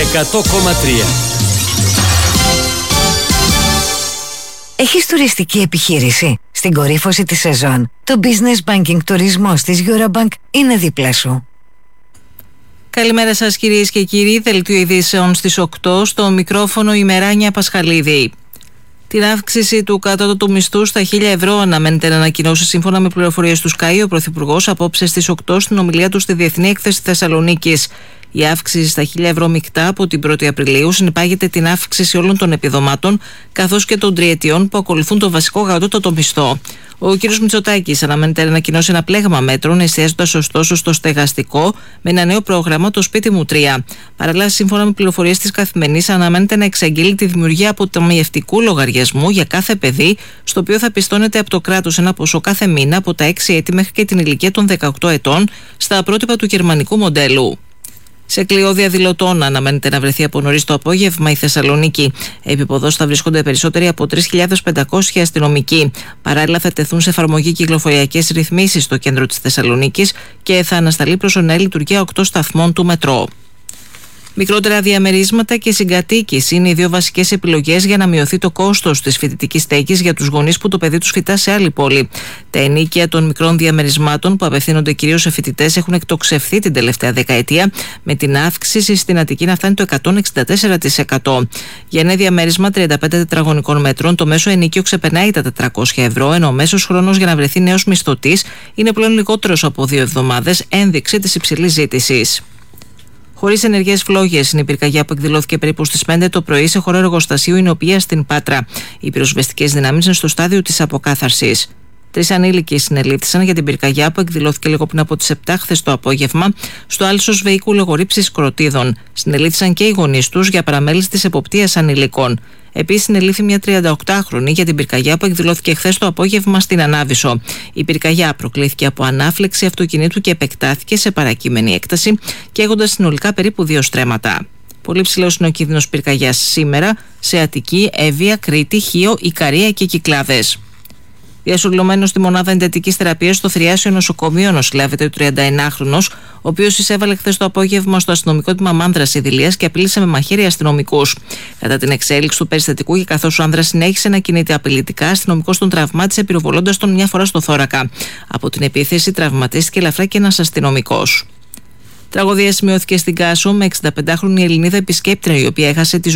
100,3. Έχεις τουριστική επιχείρηση? Στην κορύφωση της σεζόν, το Business Banking τουρισμός της Eurobank είναι δίπλα σου. Καλημέρα σας κυρίες και κύριοι, δελτίο ειδήσεων στις 8, στο μικρόφωνο η Μεράνια Πασχαλίδη. Την αύξηση του κατώτατου μισθού στα 1.000 ευρώ αναμένεται να ανακοινώσει σύμφωνα με πληροφορίες του ΣΚΑΙ ο Πρωθυπουργός απόψε στις 8 στην ομιλία του στη Διεθνή Έκθεση Θεσσαλονίκης. Η αύξηση στα 1.000 ευρώ μεικτά από την 1η Απριλίου συνυπάγεται την αύξηση όλων των επιδομάτων καθώς και των τριετιών που ακολουθούν το βασικό κατώτατο μισθό. Ο κ. Μητσοτάκης αναμένεται να ανακοινώσει ένα πλέγμα μέτρων, εστιάζοντας ωστόσο στο στεγαστικό, με ένα νέο πρόγραμμα, το Σπίτι μου 3. Παράλληλα, σύμφωνα με πληροφορίες της Καθημερινής, αναμένεται να εξαγγείλει τη δημιουργία αποταμιευτικού λογαριασμού για κάθε παιδί, στο οποίο θα πιστώνεται από το κράτος ένα ποσό κάθε μήνα από τα 6 έτη μέχρι και την ηλικία των 18 ετών, στα πρότυπα του γερμανικού μοντέλου. Σε κλειό διαδηλωτών αναμένεται να βρεθεί από νωρίς το απόγευμα η Θεσσαλονίκη. Επίποδος θα βρίσκονται περισσότεροι από 3.500 αστυνομικοί. Παράλληλα, θα τεθούν σε εφαρμογή κυκλοφοριακές ρυθμίσεις στο κέντρο της Θεσσαλονίκης και θα ανασταλεί προσωρινά λειτουργία 8 σταθμών του μετρό. Μικρότερα διαμερίσματα και συγκατοίκηση είναι οι δύο βασικές επιλογές για να μειωθεί το κόστος της φοιτητικής στέγης για τους γονείς που το παιδί τους φοιτά σε άλλη πόλη. Τα ενοίκια των μικρών διαμερισμάτων που απευθύνονται κυρίως σε φοιτητές έχουν εκτοξευθεί την τελευταία δεκαετία, με την αύξηση στην Αττική να φτάνει το 164%. Για ένα διαμέρισμα 35 τετραγωνικών μέτρων το μέσο ενοίκιο ξεπερνάει τα 400 ευρώ, ενώ ο μέσος χρόνος για να βρεθεί νέος μισθωτής είναι πλέον λιγότερος από 2 εβδομάδες, ένδειξη της υψηλής ζήτησης. Χωρίς ενεργές φλόγες, είναι η πυρκαγιά που εκδηλώθηκε περίπου στις 5 το πρωί σε χώρο εργοστασίου Ινοπίας στην Πάτρα. Οι πυροσβεστικές δυνάμεις είναι στο στάδιο της αποκάθαρσης. 3 ανήλικοι συνελήφθησαν για την πυρκαγιά που εκδηλώθηκε λίγο πριν από τις 7 χθες το απόγευμα στο άλσος Βεϊκού Λογορύψης Κροτίδων. Συνελήφθησαν και οι γονείς τους για παραμέληση της εποπτείας ανηλίκων. Επίσης, συνελήφθη μια 38χρονη για την πυρκαγιά που εκδηλώθηκε χθες το απόγευμα στην Ανάβησο. Η πυρκαγιά προκλήθηκε από ανάφλεξη αυτοκινήτου και επεκτάθηκε σε παρακείμενη έκταση και έχοντας συνολικά περίπου 2 στρέμματα. Πολύ ψηλός είναι ο κίνδυνος πυρκαγιάς σήμερα σε Αττική, Εύβοια, Κρήτη, Χίο, Ικαρία και Κυκλάδες. Διασωλωμένος στη μονάδα εντατικής θεραπείας στο Θριάσιο νοσοκομείο νοσηλεύεται ο 31χρονος, ο οποίος εισέβαλε χθες το απόγευμα στο αστυνομικό τμήμα Μάνδρας Ιδηλίας και απείλησε με μαχαίρι αστυνομικούς. Κατά την εξέλιξη του περιστατικού και καθώς ο άνδρας συνέχισε να κινείται απειλητικά, αστυνομικός τον τραυμάτισε πυροβολώντας τον μια φορά στο θώρακα. Από την επίθεση τραυματίστηκε ελαφρά και ένας αστυνομικός. Τραγωδία σημειώθηκε στην Κάσο με 65χρονη Ελληνίδα επισκέπτρια, η οποία έχασε τη